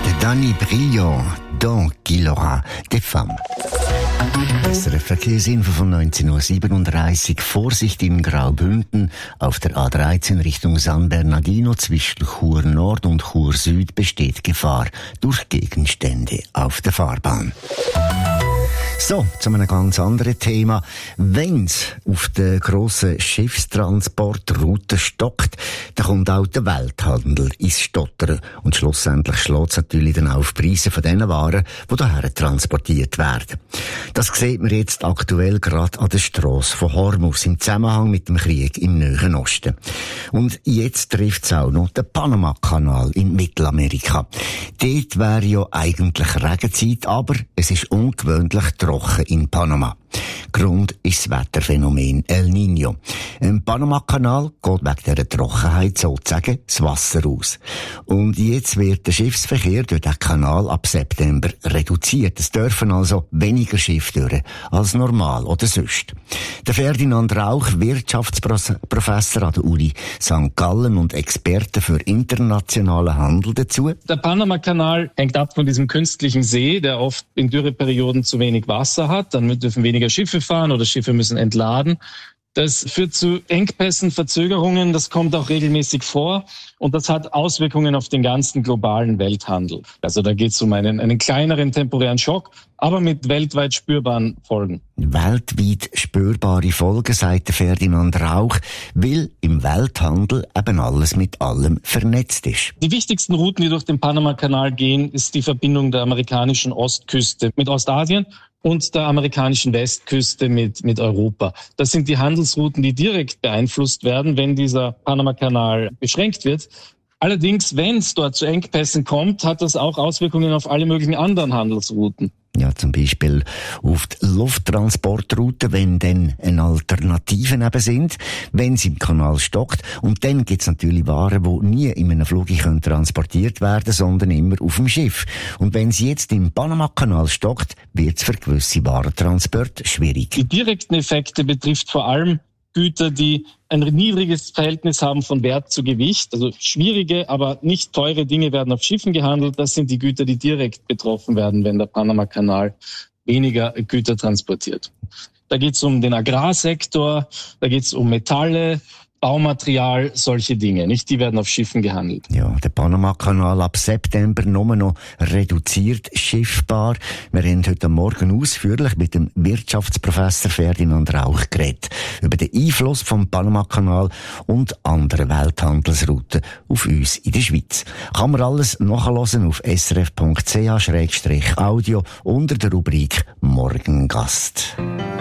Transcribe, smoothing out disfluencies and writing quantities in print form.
Danny Brillant, dans qu'il aura des femmes. Bessere Verkehrsinfo von 19:37 Uhr. Vorsicht in Graubünden. Auf der A13 Richtung San Bernardino zwischen Chur Nord und Chur Süd besteht Gefahr durch Gegenstände auf der Fahrbahn. So, zu einem ganz anderen Thema. Wenn's auf der grossen Schiffstransportroute stockt, dann kommt auch der Welthandel ins Stottern. Und schlussendlich schlägt's natürlich dann auch auf die Preise von diesen Waren, die daher transportiert werden. Das sieht man jetzt aktuell gerade an der Strasse von Hormuz im Zusammenhang mit dem Krieg im Nahen Osten. Und jetzt trifft's auch noch den Panama-Kanal in Mittelamerika. Dort wäre ja eigentlich Regenzeit, aber es ist ungewöhnlich trocken in Panama. Grund ist das Wetterphänomen El Niño. Im Panama-Kanal geht wegen dieser Trockenheit sozusagen das Wasser aus. Und jetzt wird der Schiffsverkehr durch den Kanal ab September reduziert. Es dürfen also weniger Schiffe durch als normal oder sonst. Der Ferdinand Rauch, Wirtschaftsprofessor an der Uni St. Gallen und Experte für internationalen Handel dazu. Der Panama-Kanal hängt ab von diesem künstlichen See, der oft in Dürreperioden zu wenig Wasser hat. Dann dürfen weniger Schiffe fahren oder Schiffe müssen entladen. Das führt zu Engpässen, Verzögerungen, das kommt auch regelmäßig vor und das hat Auswirkungen auf den ganzen globalen Welthandel. Also da geht es um einen kleineren temporären Schock, aber mit weltweit spürbaren Folgen. Weltweit spürbare Folgen, sagt der Ferdinand Rauch, weil im Welthandel eben alles mit allem vernetzt ist. Die wichtigsten Routen, die durch den Panama-Kanal gehen, ist die Verbindung der amerikanischen Ostküste mit Ostasien und der amerikanischen Westküste mit Europa. Das sind die Handelsrouten, die direkt beeinflusst werden, wenn dieser Panama-Kanal beschränkt wird. Allerdings, wenn es dort zu Engpässen kommt, hat das auch Auswirkungen auf alle möglichen anderen Handelsrouten. Ja, zum Beispiel auf die Lufttransportrouten, wenn dann eine Alternative eben sind, wenn es im Kanal stockt. Und dann gibt es natürlich Waren, die nie in einem Flug transportiert werden können, sondern immer auf dem Schiff. Und wenn sie jetzt im Panama-Kanal stockt, wird es für gewisse Warentransporte schwierig. Die direkten Effekte betrifft vor allem Güter, die ein niedriges Verhältnis haben von Wert zu Gewicht. Also schwierige, aber nicht teure Dinge werden auf Schiffen gehandelt. Das sind die Güter, die direkt betroffen werden, wenn der Panama-Kanal weniger Güter transportiert. Da geht es um den Agrarsektor, da geht es um Metalle, Baumaterial, solche Dinge, nicht? Die werden auf Schiffen gehandelt. Ja, der Panama-Kanal ab September nur noch reduziert schiffbar. Wir haben heute Morgen ausführlich mit dem Wirtschaftsprofessor Ferdinand Rauch geredet über den Einfluss vom Panama-Kanal und anderen Welthandelsrouten auf uns in der Schweiz. Kann man alles nachhören auf srf.ch/audio unter der Rubrik Morgengast.